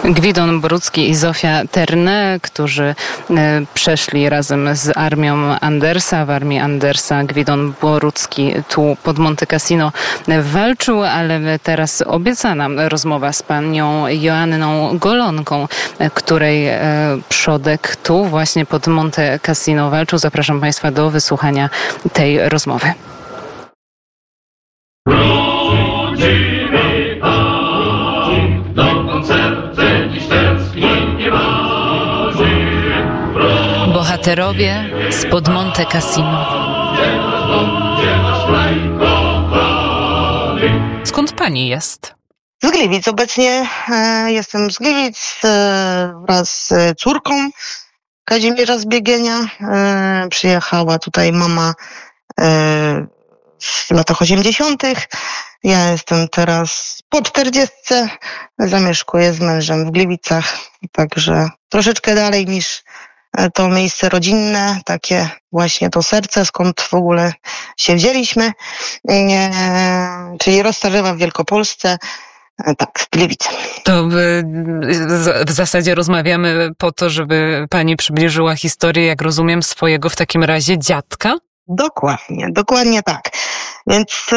Gwidon Borucki i Zofia Terne, którzy przeszli razem z armią Andersa. W armii Andersa Gwidon Borucki tu pod Monte Cassino walczył, ale teraz obiecana rozmowa z panią Joanną Golonką, której przodek tu właśnie pod Monte Cassino walczył. Zapraszam państwa do wysłuchania tej rozmowy. Bohaterowie spod Monte Cassino. Skąd pani jest? Z Gliwic. Obecnie jestem z Gliwic wraz z córką Kazimierza Zbiegenia. Przyjechała tutaj mama w latach 80. Ja jestem teraz po 40. Zamieszkuję z mężem w Gliwicach. Także troszeczkę dalej niż to miejsce rodzinne, takie właśnie to serce, skąd w ogóle się wzięliśmy, czyli Roztarzewa w Wielkopolsce, tak, z Gliwic. To w zasadzie rozmawiamy po to, żeby pani przybliżyła historię, jak rozumiem, swojego w takim razie dziadka? Dokładnie tak. Więc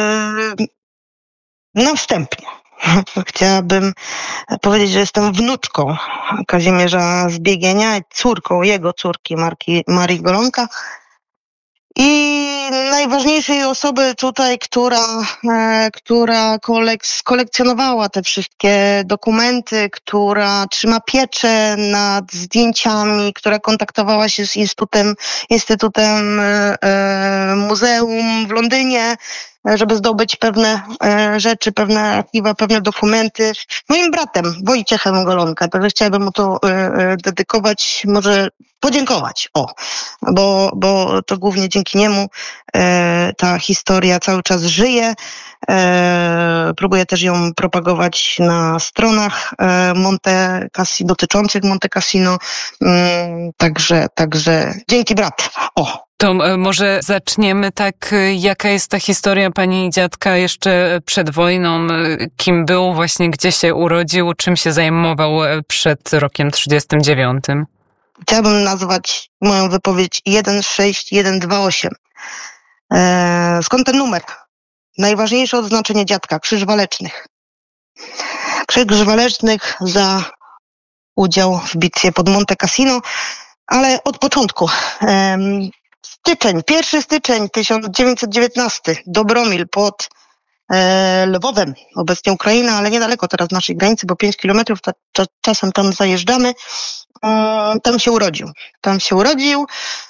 na wstępie chciałabym powiedzieć, że jestem wnuczką Kazimierza Zbiegenia, córką jego córki Marii Golonka i najważniejszej osoby tutaj, która skolekcjonowała te wszystkie dokumenty, która trzyma pieczę nad zdjęciami, która kontaktowała się z Instytutem Muzeum w Londynie, żeby zdobyć pewne rzeczy, pewne archiwa, pewne dokumenty. Moim bratem, Wojciechem Golonka, także chciałabym mu to dedykować, może podziękować, bo to głównie dzięki niemu ta historia cały czas żyje. Próbuję też ją propagować na stronach Monte Cassino, dotyczących Monte Cassino. Także dzięki brat. To może zaczniemy tak, jaka jest ta historia pani dziadka jeszcze przed wojną, kim był, właśnie gdzie się urodził, czym się zajmował przed rokiem 1939? Chciałabym nazwać moją wypowiedź 16128. Skąd ten numer? Najważniejsze odznaczenie dziadka, Krzyż Walecznych. Krzyż Walecznych za udział w bitwie pod Monte Cassino, ale od początku. 1 styczeń 1919, Dobromil pod Lwowem, obecnie Ukraina, ale niedaleko teraz naszej granicy, bo 5 kilometrów, czasem tam zajeżdżamy. Tam się urodził,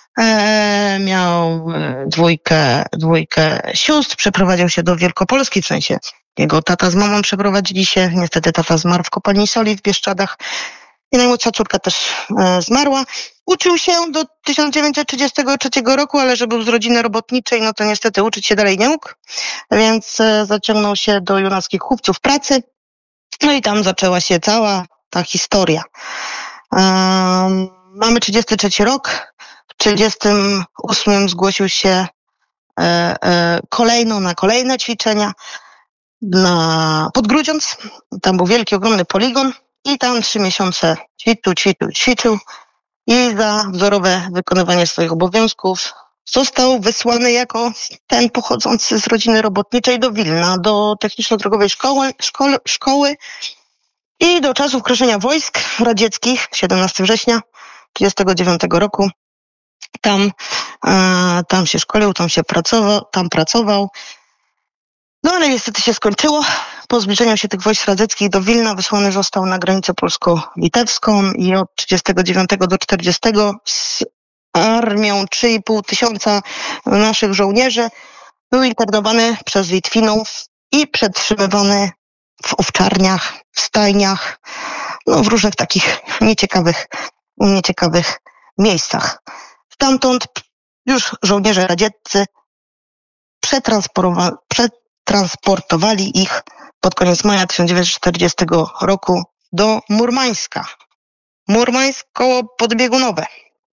miał dwójkę sióstr, przeprowadził się do Wielkopolski, w sensie jego tata z mamą przeprowadzili się, niestety tata zmarł w kopalni soli w Bieszczadach i najmłodsza córka też zmarła. Uczył się do 1933 roku, ale że był z rodziny robotniczej, no to niestety uczyć się dalej nie mógł, więc zaciągnął się do junackich chówców pracy, no i tam zaczęła się cała ta historia. Mamy 33 rok, w 38 zgłosił się na kolejne ćwiczenia pod Grudziądz. Tam był wielki, ogromny poligon i tam 3 miesiące ćwiczył i za wzorowe wykonywanie swoich obowiązków został wysłany jako ten pochodzący z rodziny robotniczej do Wilna, do techniczno-drogowej szkoły i do czasów kraszenia wojsk radzieckich, 17 września 1939 roku. Tam się szkolił, tam pracował. No ale niestety się skończyło. Po zbliżeniu się tych wojsk radzieckich do Wilna wysłany został na granicę polsko-litewską i od 1939 do 1940 z armią 3,5 tysiąca naszych żołnierzy był internowany przez Litwinów i przetrzymywany w owczarniach, w stajniach, no w różnych takich nieciekawych miejscach. Stamtąd już żołnierze radzieccy przetransportowali ich pod koniec maja 1940 roku do Murmańska. Murmańsk koło Podbiegunowe.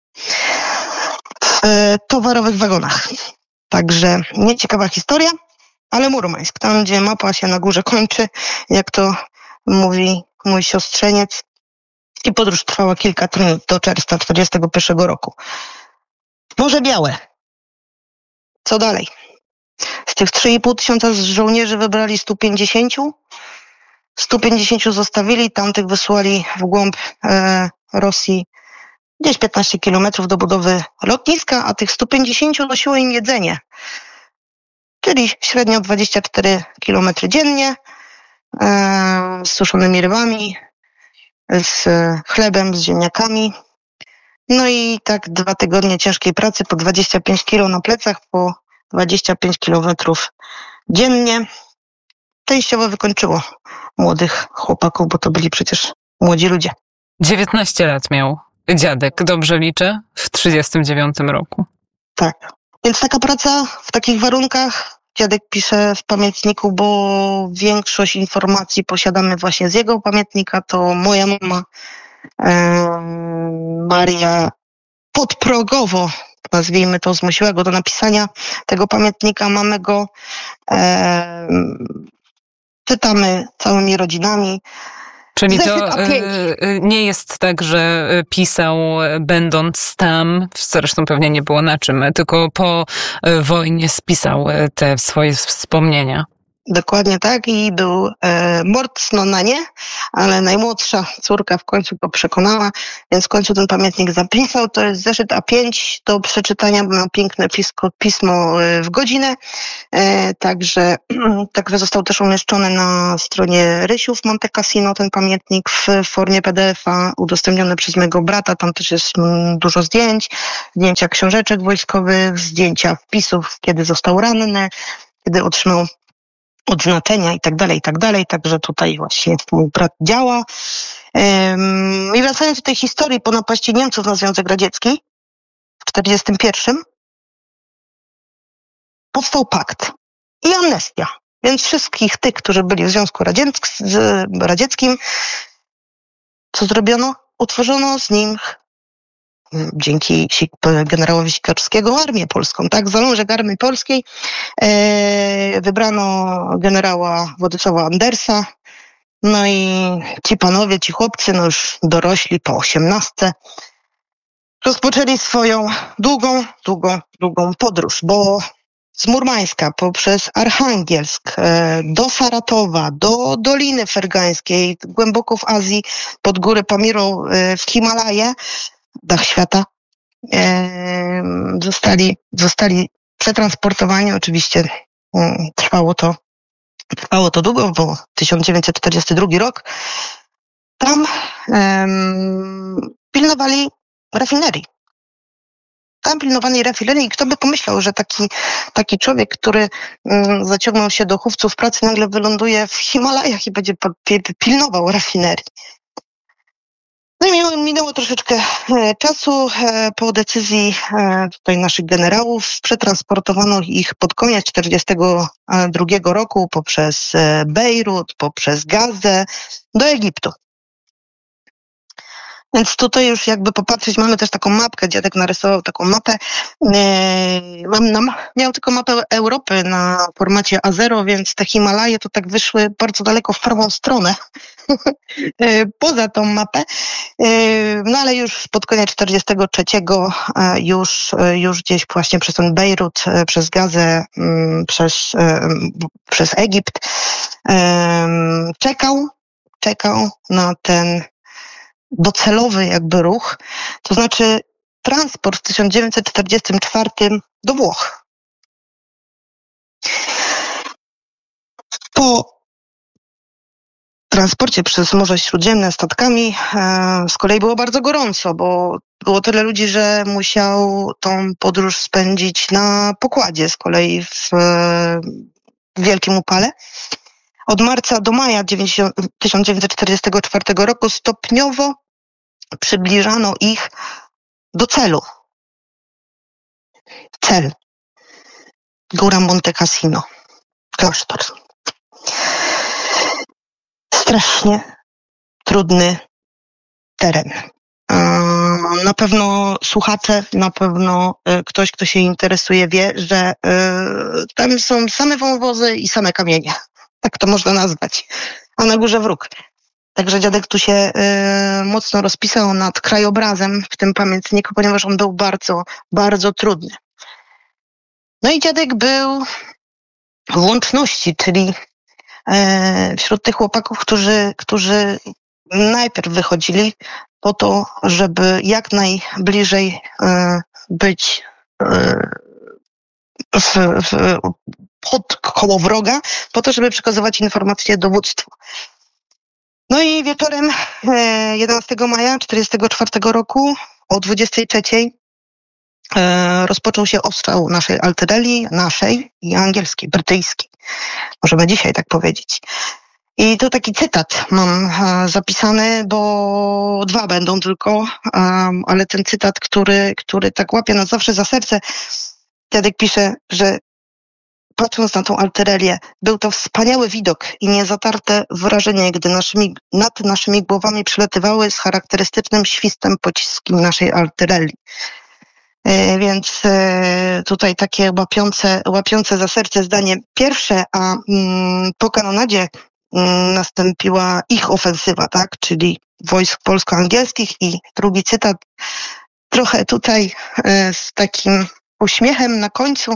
W towarowych wagonach. Także nieciekawa historia, ale Murmańsk, tam gdzie mapa się na górze kończy, jak to mówi mój siostrzeniec. I podróż trwała kilka dni do czerwca 1941 roku. Morze Białe. Co dalej? Z tych 3,5 tysiąca żołnierzy wybrali 150. 150 zostawili, tamtych wysłali w głąb Rosji gdzieś 15 kilometrów do budowy lotniska, a tych 150 nosiło im jedzenie. Czyli średnio 24 kilometry dziennie, z suszonymi rybami, z chlebem, z ziemniakami. No i tak 2 tygodnie ciężkiej pracy, po 25 kilo na plecach, po 25 kilometrów dziennie. Częściowo wykończyło młodych chłopaków, bo to byli przecież młodzi ludzie. 19 lat miał dziadek, dobrze liczę, w 1939 roku. Tak. Więc taka praca w takich warunkach, dziadek pisze w pamiętniku, bo większość informacji posiadamy właśnie z jego pamiętnika, to moja mama Maria podprogowo, nazwijmy to, zmusiła go do napisania tego pamiętnika. Mamy go, czytamy całymi rodzinami. Czyli to nie jest tak, że pisał będąc tam, zresztą pewnie nie było na czym, tylko po wojnie spisał te swoje wspomnienia. Dokładnie tak i był mocno na nie, ale najmłodsza córka w końcu go przekonała, więc w końcu ten pamiętnik zapisał. To jest zeszyt A5 do przeczytania, bo miał piękne pismo w godzinę, także został też umieszczony na stronie Rysiów Monte Cassino, ten pamiętnik w formie PDF-a, udostępniony przez mojego brata. Tam też jest dużo zdjęć, zdjęcia książeczek wojskowych, zdjęcia wpisów, kiedy został ranny, kiedy otrzymał odznaczenia i tak dalej, także tutaj właśnie mój brat działa. I wracając do tej historii, po napaści Niemców na Związek Radziecki w 1941 powstał pakt i amnestia. Więc wszystkich tych, którzy byli w Związku Radzieckim, co zrobiono? Utworzono z nim dzięki generałowi Sikorskiego Armię Polską, tak? Zalążek Armii Polskiej. Wybrano generała Władysława Andersa. No i ci panowie, ci chłopcy, no już dorośli po 18, rozpoczęli swoją długą podróż, bo z Murmańska poprzez Archangielsk do Saratowa, do Doliny Fergańskiej, głęboko w Azji, pod górę Pamiru, w Himalaje, dach świata, zostali przetransportowani. Oczywiście trwało to długo, bo 1942 rok. Tam pilnowali rafinerii. I kto by pomyślał, że taki człowiek, który zaciągnął się do chówców pracy, nagle wyląduje w Himalajach i będzie pilnował rafinerii. No i minęło troszeczkę czasu. Po decyzji tutaj naszych generałów przetransportowano ich pod koniec 1942 roku poprzez Bejrut, poprzez Gazę do Egiptu. Więc tutaj już jakby popatrzeć, mamy też taką mapkę, dziadek narysował taką mapę. Miał tylko mapę Europy na formacie A0, więc te Himalaje to tak wyszły bardzo daleko w prawą stronę, poza tą mapę. No ale już pod koniec 1943 już gdzieś właśnie przez ten Bejrut, przez Gazę, przez Egipt czekał na ten docelowy jakby ruch, to znaczy transport w 1944 do Włoch. Po transporcie przez Morze Śródziemne statkami z kolei było bardzo gorąco, bo było tyle ludzi, że musiał tą podróż spędzić na pokładzie z kolei w wielkim upale. Od marca do maja 1944 roku stopniowo przybliżano ich do celu. Cel. Góra Monte Cassino. Klasztor. Strasznie trudny teren. Na pewno słuchacze, na pewno ktoś, kto się interesuje, wie, że tam są same wąwozy i same kamienie. Tak to można nazwać. A na górze wróg. Także dziadek tu się mocno rozpisał nad krajobrazem w tym pamiętniku, ponieważ on był bardzo, bardzo trudny. No i dziadek był w łączności, czyli wśród tych chłopaków, którzy najpierw wychodzili po to, żeby jak najbliżej być pod koło wroga, po to, żeby przekazywać informacje dowództwu. No i wieczorem 11 maja 1944 roku o 23 rozpoczął się ostrzał naszej artylerii, naszej i angielskiej, brytyjskiej. Możemy dzisiaj tak powiedzieć. I tu taki cytat mam zapisany, bo 2 będą tylko, ale ten cytat, który tak łapie nas zawsze za serce. Dziadek pisze, że patrząc na tą artylerię, był to wspaniały widok i niezatarte wrażenie, gdy nad naszymi głowami przelatywały z charakterystycznym świstem pociski naszej artylerii. Więc tutaj takie łapiące za serce zdanie pierwsze, a po kanonadzie nastąpiła ich ofensywa, tak, czyli wojsk polsko-angielskich. I drugi cytat, trochę tutaj z takim uśmiechem na końcu,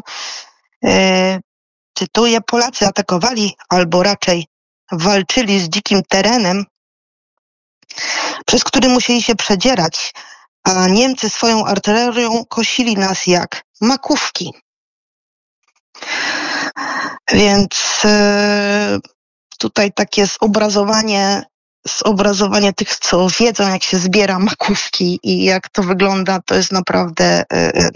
cytuję: Polacy atakowali, albo raczej walczyli z dzikim terenem, przez który musieli się przedzierać, a Niemcy swoją artylerią kosili nas jak makówki. Więc tutaj takie zobrazowanie tych, co wiedzą, jak się zbiera makówki i jak to wygląda, to jest naprawdę